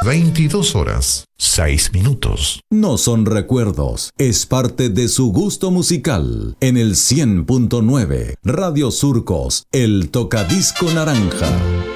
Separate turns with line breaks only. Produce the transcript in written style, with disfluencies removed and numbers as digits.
22 horas, 6 minutos.
No son recuerdos, es parte de su gusto musical. En el 100.9, Radio Surcos, el tocadisco naranja.